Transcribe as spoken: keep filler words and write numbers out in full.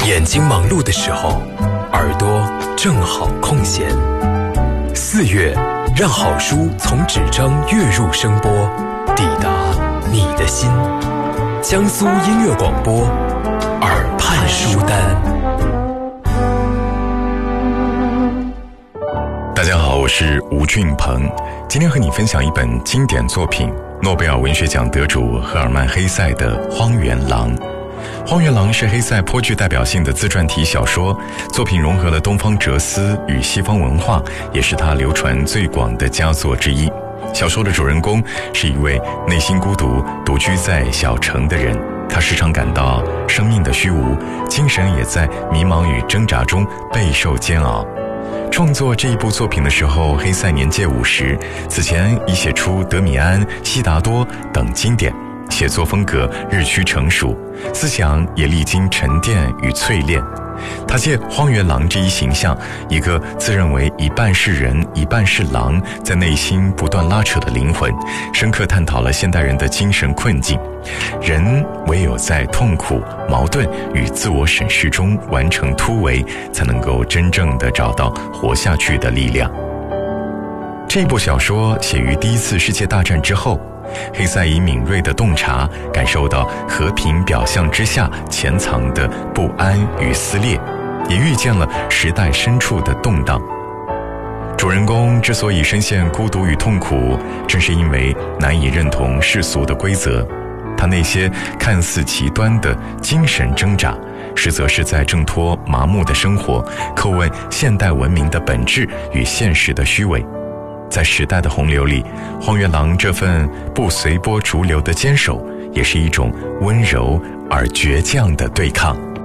眼睛忙碌的时候，耳朵正好空闲。四月，让好书从纸张跃入声波，抵达你的心。江苏音乐广播，耳畔书单。 大家好，我是吴俊鹏，今天和你分享一本经典作品，诺贝尔文学奖得主赫尔曼·黑塞的《荒原狼》。《荒原狼》是黑塞颇具代表性的自传体小说，作品融合了东方哲思与西方文化，也是他流传最广的佳作之一。小说的主人公是一位内心孤独、独居在小城的人，他时常感到生命的虚无，精神也在迷茫与挣扎中备受煎熬。创作这一部作品的时候，黑塞年届五十，此前已写出《德米安》《悉达多》等经典，写作风格日趋成熟，思想也历经沉淀与淬炼。他借荒原狼这一形象，一个自认为一半是人一半是狼，在内心不断拉扯的灵魂，深刻探讨了现代人的精神困境。人唯有在痛苦、矛盾与自我审视中完成突围，才能够真正的找到活下去的力量。这部小说写于第一次世界大战之后，黑塞以敏锐的洞察感受到和平表象之下潜藏的不安与撕裂，也预见了时代深处的动荡。主人公之所以深陷孤独与痛苦，正是因为难以认同世俗的规则。他那些看似极端的精神挣扎，实则是在挣脱麻木的生活，叩问现代文明的本质与现实的虚伪。在时代的洪流里，荒原狼这份不随波逐流的坚守，也是一种温柔而倔强的对抗。